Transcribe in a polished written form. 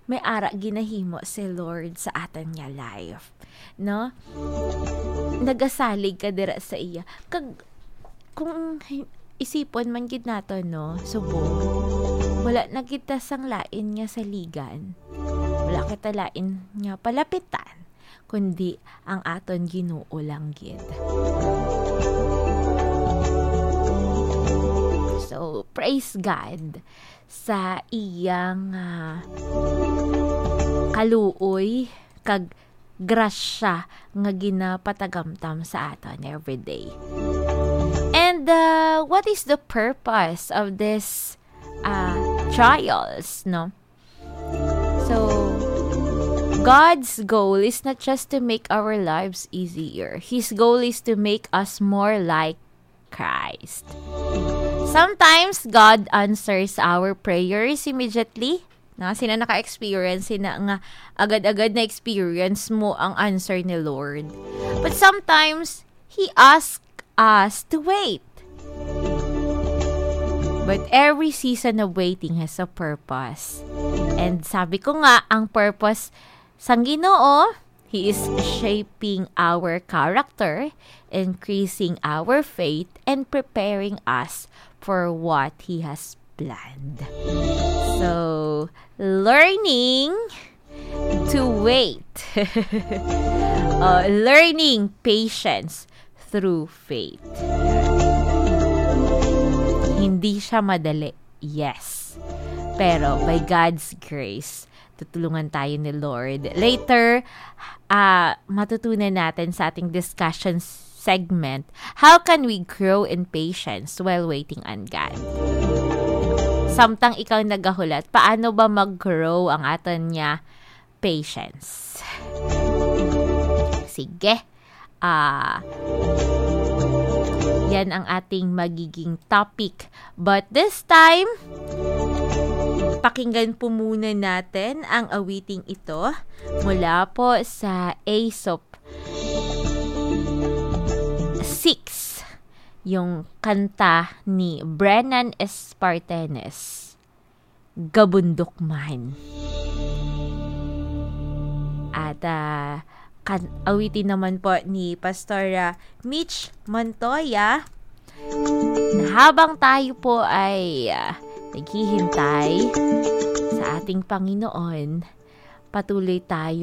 may ara ginahimo si Lord sa atan nga life. No? Nagasalig ka dira sa iya. Kung isipon man gid nato, no, subong, wala na kita sang lain nga saligan. Wala kita lain nga palapitan, kundi ang aton Ginoo lang gid. So, praise God sa iyang kaluoy kag grasya nga ginapatagamtam sa aton everyday. And what is the purpose of this trials, no? So, God's goal is not just to make our lives easier. His goal is to make us more like Christ. Sometimes, God answers our prayers immediately. Na, sina naka-experience, sina nga agad-agad na experience mo ang answer ni Lord. But sometimes, He asks us to wait. But every season of waiting has a purpose. And sabi ko nga, ang purpose sang Ginoo, He is shaping our character, increasing our faith, and preparing us for what He has planned. So, learning to wait. Learning patience through faith. Hindi siya madali, yes. Pero by God's grace, tutulungan tayo ni Lord. Later, matutunan natin sa ating discussion segment, how can we grow in patience while waiting on God? Samtang ikaw nagahulat, paano ba mag-grow ang aton niya patience? Sige. Yan ang ating magiging topic. But this time, pakinggan po muna natin ang awiting ito mula po sa Aesop 6, yung kanta ni Brennan Espartenes, Gabundok Man. At awitin naman po ni Pastor Mitch Montoya na habang tayo po ay naghihintay sa ating Panginoon, patuloy tayo